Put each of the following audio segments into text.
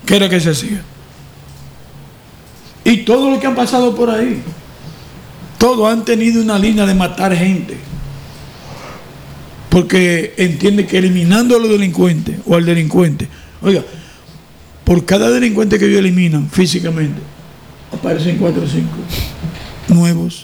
¿Qué era que se hacía? Y todos los que han pasado por ahí, todos han tenido una línea de matar gente. Porque entiende que eliminando a los delincuentes o al delincuente, oiga, por cada delincuente que ellos eliminan físicamente, aparecen 4 o 5 nuevos.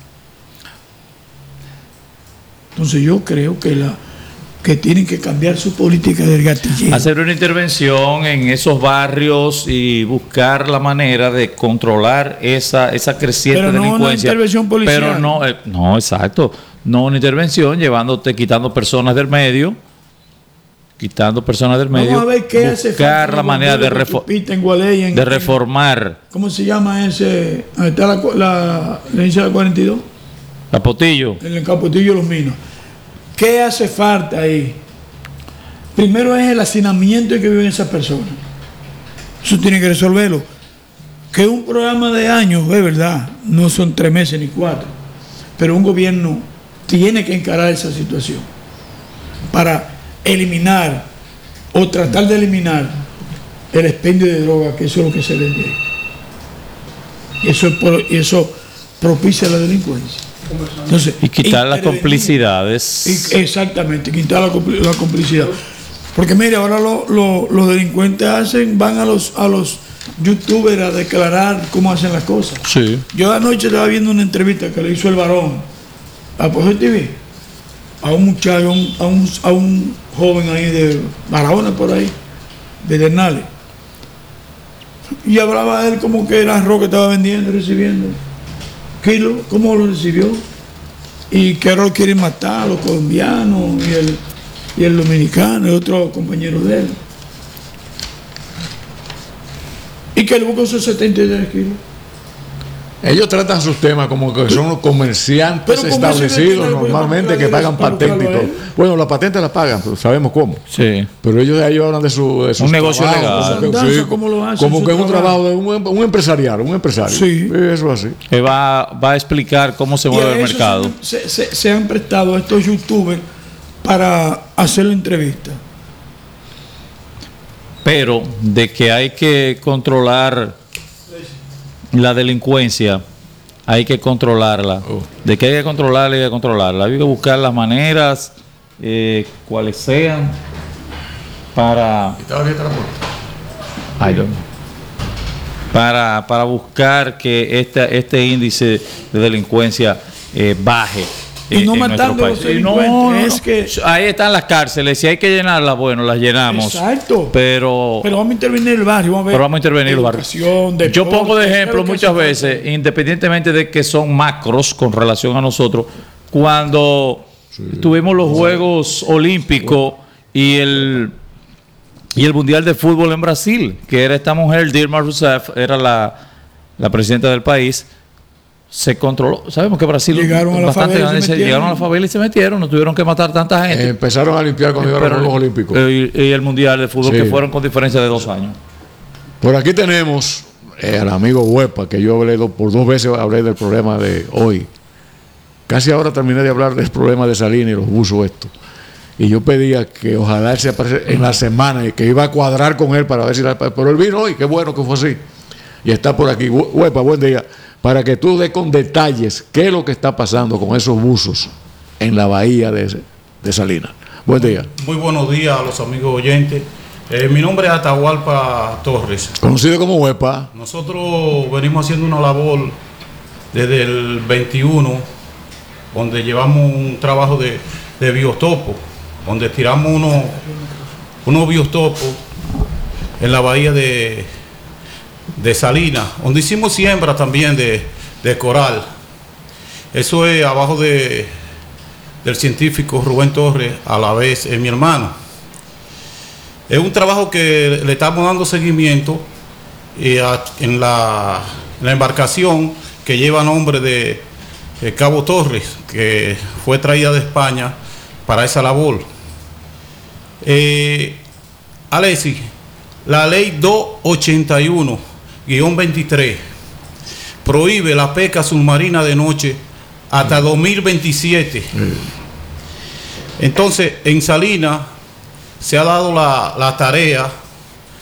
Entonces yo creo que tienen que cambiar su política del gatillero. Hacer una intervención en esos barrios y buscar la manera de controlar esa creciente pero no delincuencia. Una intervención policial. Pero no, exacto. No una intervención quitando personas del medio. Vamos a ver qué hace falta. Buscar la manera de reformar. ¿Cómo se llama ese? Ahí está la licencia de la 42. Capotillo. En el Capotillo Los Minos. ¿Qué hace falta ahí? Primero es el hacinamiento en que viven esas personas. Eso tiene que resolverlo. Que un programa de años, es verdad, no son 3 meses ni 4, pero un gobierno tiene que encarar esa situación para eliminar o tratar de eliminar el expendio de droga, que eso es lo que se vende. Y eso propicia la delincuencia. Entonces, y quitar las complicidades. Exactamente, quitar la complicidad. Porque mire, ahora los delincuentes van a los youtubers a declarar cómo hacen las cosas. Sí. Yo anoche estaba viendo una entrevista que le hizo el varón a Poder TV a un muchacho, a un joven ahí de Barahona por ahí, de Dernales. Y hablaba él como que era arroz que estaba vendiendo, recibiendo. Kilo, ¿cómo lo recibió? Y que ahora lo quieren matar, los colombianos y el dominicano y otro compañero de él. Y que él buscó esos 73 kilos. Ellos tratan sus temas como que son los comerciantes establecidos normalmente que pagan patente y todo. Bueno, las patentes las pagan, pero sabemos cómo. Sí. Pero ellos de ahí hablan de sus un negocio legal. ¿Cómo lo hacen? Como que es un trabajo de un empresarial, un empresario. Sí. Eso es así. Que va a explicar cómo se mueve el mercado. Se han prestado a estos youtubers para hacer la entrevista. Pero de que hay que controlar la delincuencia, hay que controlarla. De que hay que controlarla, hay que buscar las maneras, cuales sean, para buscar que este índice de delincuencia baje. Y no matando a los delincuentes. Es que ahí están las cárceles, si hay que llenarlas, bueno, las llenamos. Exacto. Pero vamos a intervenir en el barrio, vamos a intervenir en el barrio. Yo pongo de ejemplo muchas veces, independientemente de que son macros con relación a nosotros, cuando tuvimos los Juegos Olímpicos y el Mundial de Fútbol en Brasil, que era esta mujer, Dilma Rousseff, era la presidenta del país. Se controló. Sabemos que Brasil llegaron a la favela y se metieron, no tuvieron que matar tanta gente. Empezaron a limpiar cuando llegaron a los Juegos Olímpicos. Y el Mundial de Fútbol, que fueron con diferencia de 2 años. Por aquí tenemos al amigo Huepa, que yo hablé por 2 veces del problema de hoy. Casi ahora terminé de hablar del problema de Salinas y los busos estos. Y yo pedía que ojalá él se apareciera en la semana y que iba a cuadrar con él para ver si... Pero él vino hoy, qué bueno que fue así. Y está por aquí. Huepa, buen día. Para que tú des con detalles qué es lo que está pasando con esos buzos en la bahía de Salinas. Buen día. Muy buenos días a los amigos oyentes. Mi nombre es Atahualpa Torres. Conocido como Huepa. Nosotros venimos haciendo una labor desde el 21, donde llevamos un trabajo de biotopo, donde tiramos unos biotopos en la bahía de Salinas, donde hicimos siembra también de coral. Eso es abajo del científico Rubén Torres, a la vez es mi hermano. Es un trabajo que le estamos dando seguimiento en la embarcación que lleva nombre de Cabo Torres, que fue traída de España para esa labor. Alexis, la ley 281-23 prohíbe la pesca submarina de noche hasta 2027. Entonces, en Salinas se ha dado la tarea